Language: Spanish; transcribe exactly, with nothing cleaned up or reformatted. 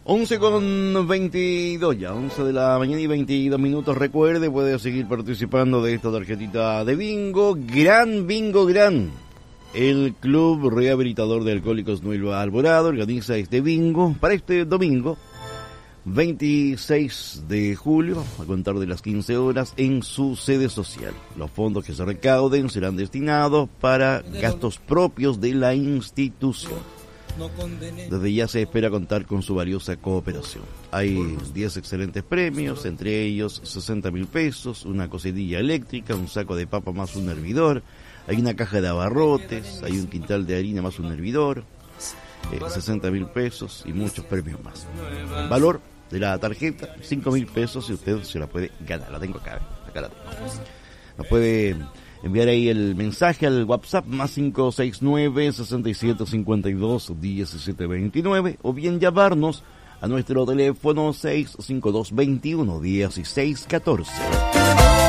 once con veintidós, ya once de la mañana y veintidós minutos. Recuerde, puede seguir participando de esta tarjetita de bingo. Gran bingo, gran. El Club Rehabilitador de Alcohólicos Nueva Alborada organiza este bingo para este domingo, veintiséis de julio, a contar de las quince horas, en su sede social. Los fondos que se recauden serán destinados para gastos propios de la institución. Desde ya se espera contar con su valiosa cooperación. Hay diez excelentes premios, entre ellos sesenta mil pesos, una cocinilla eléctrica, un saco de papa más un hervidor, hay una caja de abarrotes, hay un quintal de harina más un hervidor, eh, sesenta mil pesos y muchos premios más. El valor de la tarjeta, cinco mil pesos, y usted se la puede ganar. La tengo acá, acá la tengo. Nos puede enviar ahí el mensaje al WhatsApp más cinco seis nueve, seis siete cinco dos, uno siete dos nueve, o bien llamarnos a nuestro teléfono seis cinco dos, veintiuno, dieciséis, catorce.